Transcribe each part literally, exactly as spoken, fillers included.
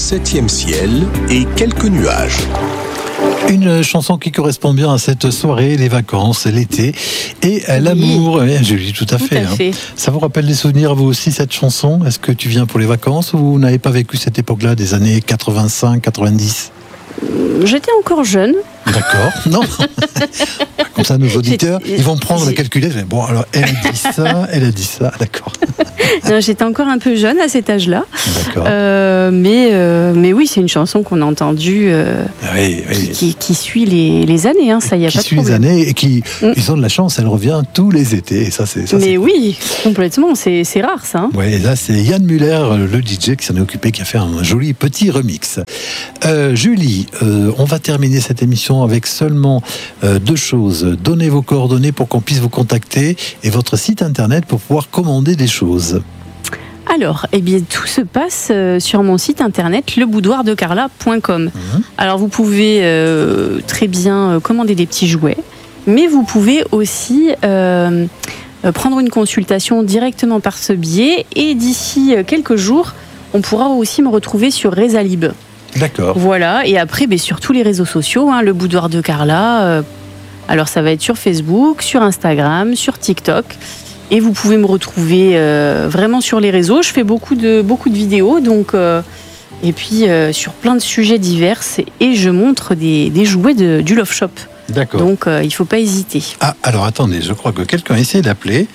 septième ciel et quelques nuages. Une chanson qui correspond bien à cette soirée, les vacances, l'été et à l'amour. Oui. Julie, tout à, tout fait, à fait. Hein. Ça vous rappelle des souvenirs, vous aussi, cette chanson? Est-ce que tu viens pour les vacances ou vous n'avez pas vécu cette époque-là, des années quatre-vingt-cinq quatre-vingt-dix? J'étais encore jeune. D'accord, non. Comme ça, nos auditeurs, ils vont prendre la calculette. Bon, alors, elle a dit ça, elle a dit ça, d'accord. Non, j'étais encore un peu jeune à cet âge-là. D'accord. Euh, mais, euh, mais oui, c'est une chanson qu'on a entendue, euh, oui, oui. Qui, qui suit les, les années, hein, ça, y a qui pas de suit problème. les années et qui, mm. ils ont de la chance, elle revient tous les étés. Et ça, c'est, ça, mais c'est... oui, complètement, c'est, c'est rare ça. Hein. Ouais, et là, c'est Yann Muller, le D J, qui s'en est occupé, qui a fait un joli petit remix. Euh, Julie, euh, on va terminer cette émission avec seulement euh, deux choses. Donnez vos coordonnées pour qu'on puisse vous contacter et votre site internet pour pouvoir commander des choses. Alors, eh bien, tout se passe euh, sur mon site internet, le boudoir de carla point com. Mmh. Alors, vous pouvez euh, très bien euh, commander des petits jouets, mais vous pouvez aussi euh, euh, prendre une consultation directement par ce biais. Et d'ici euh, quelques jours, on pourra aussi me retrouver sur Rezalib. D'accord. Voilà, et après, ben, sur tous les réseaux sociaux, hein, le boudoir de Carla. Euh, alors, ça va être sur Facebook, sur Instagram, sur TikTok. Et vous pouvez me retrouver euh, vraiment sur les réseaux. Je fais beaucoup de, beaucoup de vidéos, donc, euh, et puis euh, sur plein de sujets divers. Et je montre des, des jouets de, du Love Shop. D'accord. Donc euh, il ne faut pas hésiter. Ah, alors attendez, je crois que quelqu'un essaie d'appeler.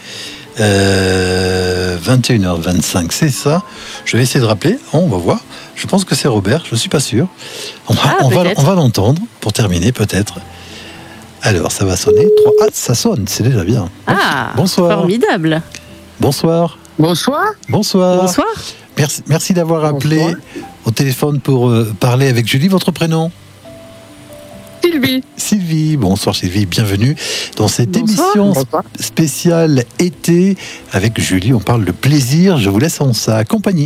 Euh, vingt et une heures vingt-cinq, c'est ça. Je vais essayer de rappeler. Oh, on va voir. Je pense que c'est Robert, je ne suis pas sûr. On va, ah, on va, on va l'entendre pour terminer, peut-être. Alors, ça va sonner. Ah, ça sonne, c'est déjà bien. Ah, bonsoir. Formidable. Bonsoir. Bonsoir. Bonsoir. Bonsoir. Merci, merci d'avoir appelé bonsoir. Au téléphone pour euh, parler avec Julie. Votre prénom? Sylvie. Sylvie. Bonsoir Sylvie, bienvenue dans cette bonsoir. émission bonsoir. spéciale été avec Julie. On parle de plaisir. Je vous laisse en sa compagnie.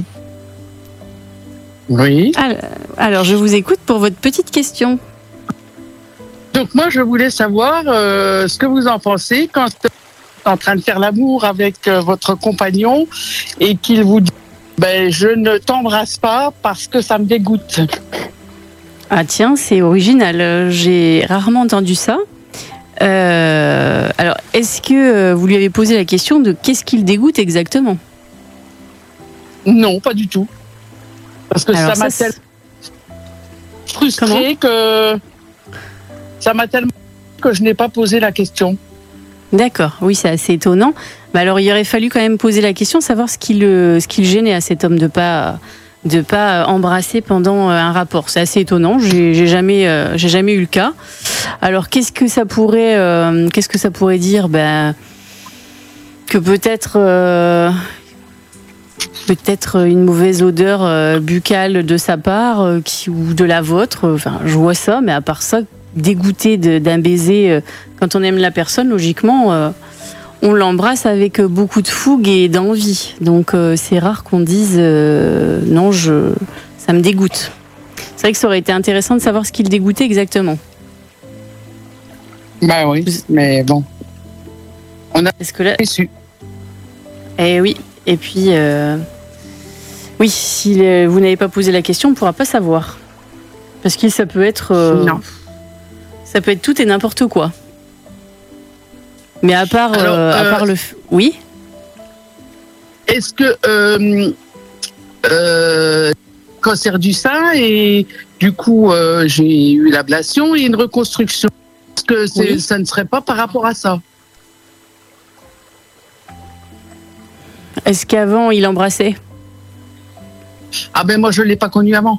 Oui. Alors, alors, je vous écoute pour votre petite question. Donc moi, je voulais savoir euh, ce que vous en pensez quand vous êtes en train de faire l'amour avec euh, votre compagnon et qu'il vous dit ben, « je ne t'embrasse pas parce que ça me dégoûte ». Ah tiens, c'est original. J'ai rarement entendu ça. Euh, alors, est-ce que vous lui avez posé la question de qu'est-ce qui le dégoûte exactement? Non, pas du tout. Parce que alors ça m'a ça, tellement frustrée que... Ça m'a tellement que je n'ai pas posé la question. D'accord, oui, c'est assez étonnant. Mais alors, il aurait fallu quand même poser la question, savoir ce qui le, ce qui le gênait à cet homme de pas, de pas embrasser pendant un rapport. C'est assez étonnant. J'ai, j'ai jamais, euh, j'ai jamais eu le cas. Alors, qu'est-ce que ça pourrait, euh, qu'est-ce que ça pourrait dire? Ben, que peut-être, euh, peut-être une mauvaise odeur euh, buccale de sa part euh, qui, ou de la vôtre. Enfin, je vois ça, mais à part ça. Dégoûté de, d'un baiser, euh, quand on aime la personne, logiquement, euh, on l'embrasse avec beaucoup de fougue et d'envie. Donc euh, c'est rare qu'on dise euh, non, je, ça me dégoûte. C'est vrai que ça aurait été intéressant de savoir ce qui le dégoûtait exactement. Bah oui, mais bon. On a Est-ce que là... su. Eh oui, et puis, euh... oui, si le... vous n'avez pas posé la question, on ne pourra pas savoir. Parce que ça peut être... Euh... Non. Ça peut être tout et n'importe quoi. Mais à part, Alors, euh, à euh, part le... Oui. Est-ce que... Euh, euh, cancer du sein et du coup, euh, j'ai eu l'ablation et une reconstruction. Est-ce que c'est, oui. ça ne serait pas par rapport à ça? Est-ce qu'avant, il embrassait? Ah ben moi, je ne l'ai pas connu avant.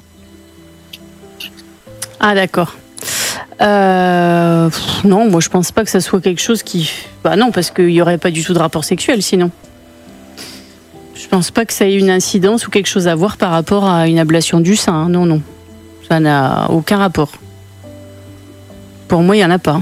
Ah d'accord. Euh, pff, non, moi je pense pas que ça soit quelque chose qui... Bah non, parce qu'il n'y aurait pas du tout de rapport sexuel sinon. Je pense pas que ça ait une incidence ou quelque chose à voir par rapport à une ablation du sein. Hein. Non, non. Ça n'a aucun rapport. Pour moi, il n'y en a pas.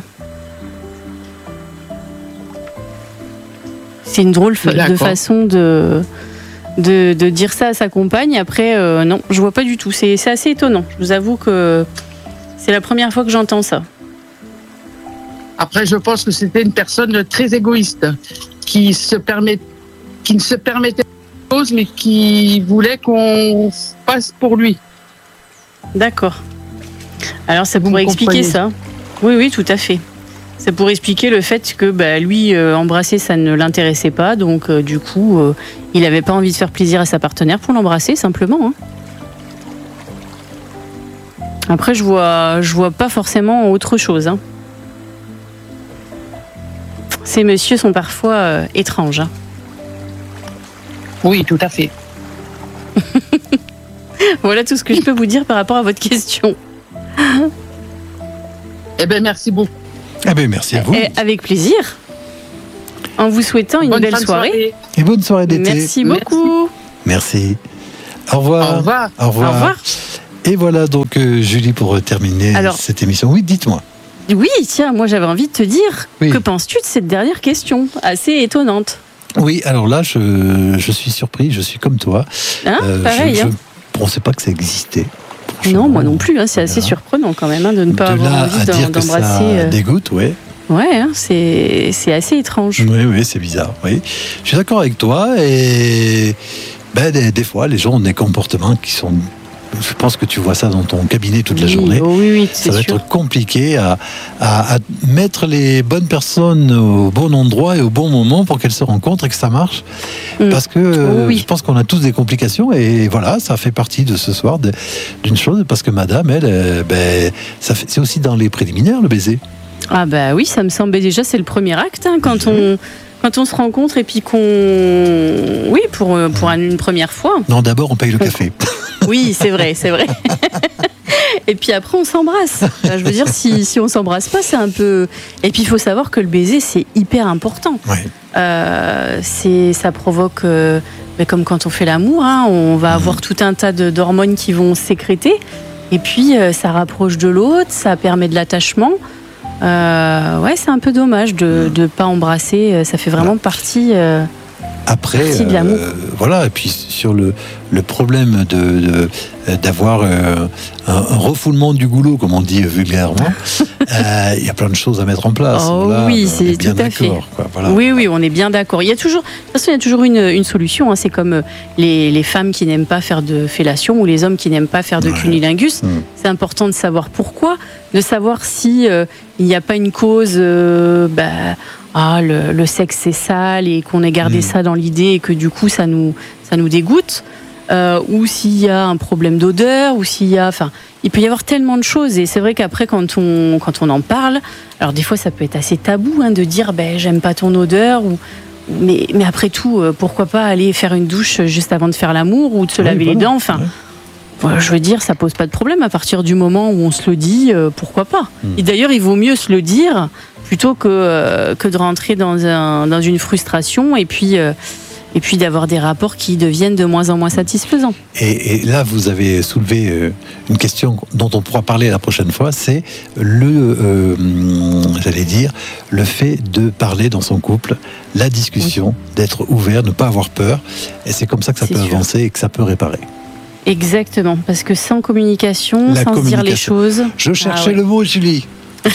C'est une drôle fa- de façon de, de, de dire ça à sa compagne. Après, euh, non, je vois pas du tout. C'est, c'est assez étonnant. Je vous avoue que c'est la première fois que j'entends ça. Après, je pense que c'était une personne très égoïste qui se permet, qui ne se permettait pas de choses, mais qui voulait qu'on fasse pour lui. D'accord. Alors ça Vous pourrait me expliquer comprenez. ça. Oui, oui, tout à fait. Ça pourrait expliquer le fait que bah, lui, euh, embrasser, ça ne l'intéressait pas. Donc euh, du coup, euh, il n'avait pas envie de faire plaisir à sa partenaire pour l'embrasser, simplement. Hein. Après, je vois, je vois pas forcément autre chose. Hein. Ces messieurs sont parfois euh, étranges. Hein. Oui, tout à fait. Voilà tout ce que je peux vous dire par rapport à votre question. Eh bien, merci beaucoup. Eh bien, merci à vous. Et avec plaisir. En vous souhaitant une Bonne belle fin de soirée. Et bonne soirée d'été. Merci Merci. beaucoup. Merci. Au revoir. Au revoir. Au revoir. Au revoir. Et voilà donc, euh, Julie, pour terminer Alors- cette émission. Oui, dites-moi. Oui, tiens, moi j'avais envie de te dire, Oui. que penses-tu de cette dernière question, assez étonnante? Oui, alors là, je, je suis surpris, je suis comme toi. Hein Euh, Pareil. Je hein. ne pensais pas que ça existait. Non, moi non plus, hein, c'est assez Voilà. surprenant quand même hein, de ne pas De avoir là envie à d'en- dire que d'embrasser. ça euh, dégoûte, ouais. Ouais, hein, c'est c'est assez étrange. Oui, oui, c'est bizarre. Oui. Je suis d'accord avec toi. Et ben, des, des fois, les gens ont des comportements qui sont. Je pense que tu vois ça dans ton cabinet toute la Oui, journée. oh oui, oui, Ça c'est va sûr. être compliqué à, à- à mettre les bonnes personnes au bon endroit et au bon moment pour qu'elles se rencontrent et que ça marche. Mm. Parce que euh, oui. je pense qu'on a tous des complications et voilà, ça fait partie de ce soir de- d'une chose parce que madame, elle, euh, ben, ça fait- c'est aussi dans les préliminaires le baiser. Ah bah oui, ça me semble déjà c'est le premier acte hein, quand on quand on se rencontre et puis qu'on oui pour pour une première fois. Non, d'abord on paye le café. Oui, c'est vrai, c'est vrai. Et puis après, on s'embrasse. Enfin, je veux dire, si, si on s'embrasse pas, c'est un peu. Et puis, il faut savoir que le baiser, c'est hyper important. Ouais. Euh, c'est, ça provoque, euh, mais comme quand on fait l'amour, hein, on va avoir tout un tas de, d'hormones qui vont sécréter. Et puis, euh, ça rapproche de l'autre, ça permet de l'attachement. Euh, ouais, c'est un peu dommage de ne pas embrasser. Ça fait vraiment partie. euh, Après, Partie de l'amour. euh, voilà, et puis sur le, le problème de, de- d'avoir euh, un, un refoulement du goulot, comme on dit vulgairement, euh, il y a plein de choses à mettre en place. Oh Là, oui, on c'est est bien tout à fait. d'accord, quoi, voilà. Oui, oui, on est bien d'accord. Il y a toujours, de toute façon, il y a toujours une, une solution. hein. C'est comme euh, les, les femmes qui n'aiment pas faire de fellation ou les hommes qui n'aiment pas faire de Ouais. cunnilingus. Mm. C'est important de savoir pourquoi, de savoir si euh, il n'y a pas une cause. euh, bah, ah, le, le sexe c'est sale et qu'on ait gardé Mm. ça dans l'idée et que du coup ça nous, ça nous dégoûte. Euh, ou s'il y a un problème d'odeur, ou s'il y a, enfin, il peut y avoir tellement de choses. Et c'est vrai qu'après, quand on, quand on en parle, alors des fois, ça peut être assez tabou hein, de dire, ben, j'aime pas ton odeur, ou, mais, mais après tout, euh, pourquoi pas aller faire une douche juste avant de faire l'amour ou de se Oui, laver les voilà. dents. Enfin, Ouais. voilà, je veux dire, ça pose pas de problème à partir du moment où on se le dit. euh, pourquoi pas Mm. Et d'ailleurs, il vaut mieux se le dire plutôt que euh, que de rentrer dans un, dans une frustration et puis. euh, Et puis d'avoir des rapports qui deviennent de moins en moins satisfaisants. Et, et là, vous avez soulevé euh, une question dont on pourra parler la prochaine fois, c'est le, euh, j'allais dire, le fait de parler dans son couple, la discussion, d'être ouvert, ne pas avoir peur. Et c'est comme ça que ça C'est peut sûr. avancer et que ça peut réparer. Exactement, parce que sans communication, La sans se dire les communication. choses. Je cherchais Ah ouais. le mot, Julie.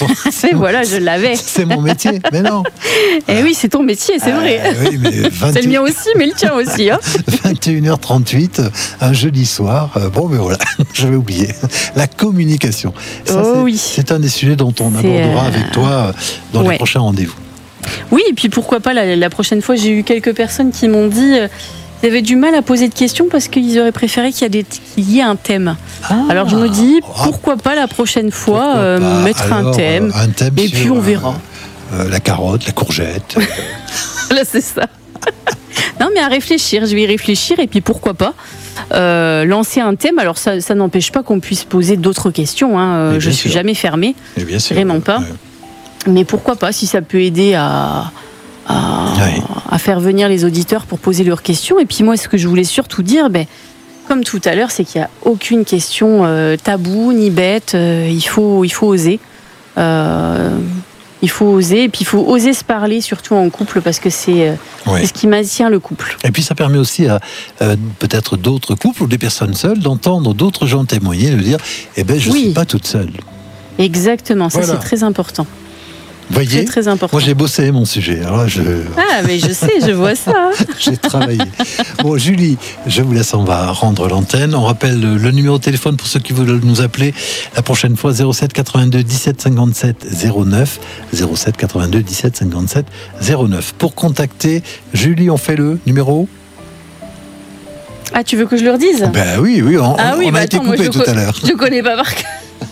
Et voilà, je l'avais. C'est mon métier, mais non. Eh oui, c'est ton métier, c'est vrai. Euh, oui, mais vingt C'est le mien aussi, mais le tien aussi. Hein. vingt et une heures trente-huit, un jeudi soir. Euh, Bon, mais voilà, j'avais oublié. La communication. Ça, Oh c'est, oui. c'est un des sujets dont on C'est, abordera euh, avec toi euh, dans les ouais. prochains rendez-vous. Oui, et puis pourquoi pas, la, la prochaine fois, j'ai eu quelques personnes qui m'ont dit euh, qu'ils avaient du mal à poser de questions parce qu'ils auraient préféré qu'il y, a des, qu'il y ait un thème. Alors je me dis, Ah, pourquoi pas la prochaine fois pourquoi euh, pas. mettre Alors, un thème euh, un thème et sur, puis on euh, verra. euh, la carotte, la courgette. Là, c'est ça. Non, mais à réfléchir, je vais y réfléchir et puis pourquoi pas euh, lancer un thème. Alors ça, ça n'empêche pas qu'on puisse poser d'autres questions. Hein. Euh, Mais Je bien suis sûr. jamais fermée, Et bien sûr. Vraiment pas. Ouais. mais pourquoi pas si ça peut aider à, à, Ouais. à faire venir les auditeurs pour poser leurs questions. Et puis moi, ce que je voulais surtout dire, ben, comme tout à l'heure, c'est qu'il n'y a aucune question euh, taboue ni bête. Euh, il faut, il faut oser. Euh, il faut oser, et puis il faut oser se parler, surtout en couple, parce que c'est euh, Ouais. c'est ce qui maintient le couple. Et puis ça permet aussi à euh, peut-être d'autres couples ou des personnes seules d'entendre d'autres gens témoigner, de dire, eh ben je ne Oui. suis pas toute seule. Exactement, ça Voilà. c'est très important. Voyez, très, très important. Moi, j'ai bossé mon sujet. Alors, je... Ah, mais je sais, je vois ça. J'ai travaillé. Bon, Julie, je vous laisse, on va rendre l'antenne. On rappelle le numéro de téléphone pour ceux qui veulent nous appeler la prochaine fois, zéro sept quatre-vingt-deux dix-sept cinquante-sept zéro neuf, zéro sept quatre-vingt-deux dix-sept cinquante-sept zéro neuf. Pour contacter Julie, on fait le numéro. Ah, tu veux que je le redise? Ben oui, oui, on, ah, oui, on bah a attends, été coupé moi, tout co- à l'heure. Je connais pas par cœur.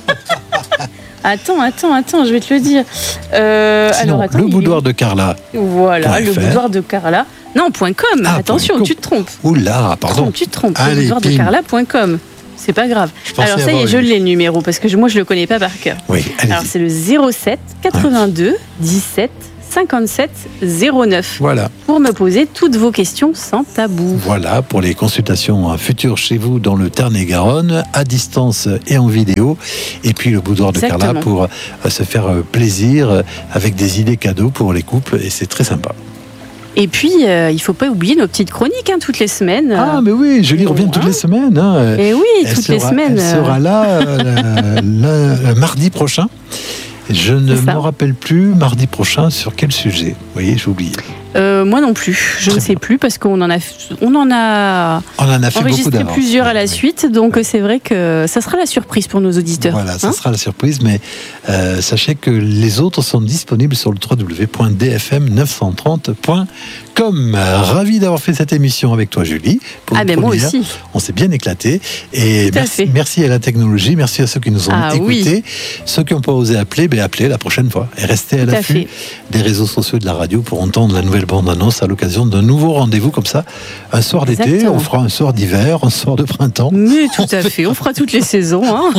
Attends, attends, attends, je vais te le dire. Euh, Sinon, alors, attends, le il boudoir est- de Carla. Voilà, le .fr. boudoir de Carla. Non, point .com. Ah, Attention, point com. tu te trompes. Oula, pardon. Trompe, tu te trompes. Allez, le boudoir de pim. Carla point com. C'est pas grave. Je pensais Alors, ça y avoir est, je eu. l'ai le numéro parce que je- moi, je le connais pas par cœur. Oui, Alors, allez-y. c'est le zéro sept quatre-vingt-deux dix-sept cinquante-sept zéro neuf Voilà. pour me poser toutes vos questions sans tabou. Voilà pour les consultations futures chez vous dans le Tarn-et-Garonne, à distance et en vidéo. Et puis le boudoir de Exactement. Carla pour euh, se faire euh, plaisir euh, avec des idées cadeaux pour les couples. Et c'est très sympa. Et puis, euh, il faut pas oublier nos petites chroniques hein, toutes les semaines. Ah, mais oui, Julie bon, revient toutes hein. les semaines. Hein. Et oui, Elle toutes les sera- semaines. Elle euh, sera là euh, le, le mardi prochain. Je ne C'est ça. me rappelle plus mardi prochain sur quel sujet. Vous voyez, j'ai oublié. euh, moi non plus, je Très ne sais bien. plus parce qu'on en a, on en a On en a fait beaucoup enregistré d'avance. plusieurs à la Oui. suite, donc c'est vrai que ça sera la surprise pour nos auditeurs. Voilà, ça hein. sera la surprise, mais euh, sachez que les autres sont disponibles sur le w w w point d f m neuf cent trente point com. Ravi d'avoir fait cette émission avec toi, Julie. Pour Ah une ben moi première. aussi. On s'est bien éclaté. Et Tout à merci, fait. merci à la technologie, merci à ceux qui nous ont Ah écoutés. Ceux qui n'ont pas osé appeler, ben appelez la prochaine fois. Et restez à Tout à l'affût fait. des réseaux sociaux et de la radio pour entendre la nouvelle bande-annonce à l'occasion d'un nouveau rendez-vous comme ça. Un soir d'été, Exactement. on fera un soir d'hiver, un soir de printemps. Mais tout à fait, on fera toutes les saisons. Hein.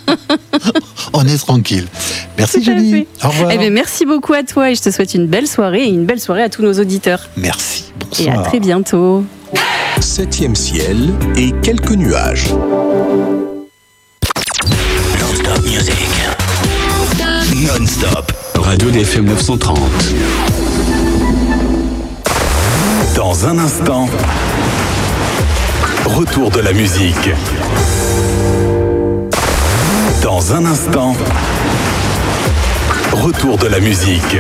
On est tranquille. Merci Tout à Julie. Au revoir. Eh bien, merci beaucoup à toi et je te souhaite une belle soirée et une belle soirée à tous nos auditeurs. Merci. Et Bonsoir. à très bientôt. Septième ciel et quelques nuages. Non-stop music. Non-stop. Radio D F M neuf cent trente. Dans un instant, retour de la musique. Dans un instant, retour de la musique.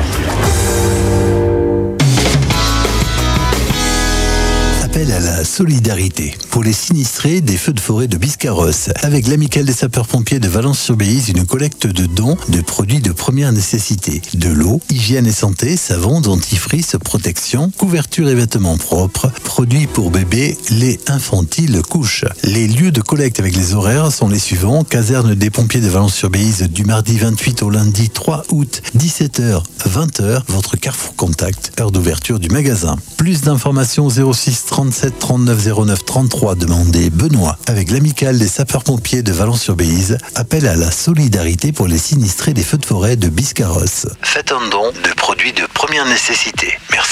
Appel à la solidarité pour les sinistrés des feux de forêt de Biscarrosse. Avec l'Amicale des sapeurs-pompiers de Valence-sur-Béise, une collecte de dons de produits de première nécessité. De l'eau, hygiène et santé, savon, dentifrice, protection, couverture et vêtements propres, produits pour bébés, lait infantile, couches. Les lieux de collecte avec les horaires sont les suivants. Caserne des pompiers de Valence-sur-Béise du mardi vingt-huit au lundi trois août, dix-sept heures, vingt heures, votre Carrefour Contact, heure d'ouverture du magasin. Plus d'informations zéro six trente-sept trente-neuf zéro neuf trente-trois, demandez Benoît. Avec l'Amicale des sapeurs-pompiers de Valence-sur-Béise, appel à la solidarité pour les sinistrés des feux de forêt de Biscarrosse. Faites un don de produits de première nécessité. Merci.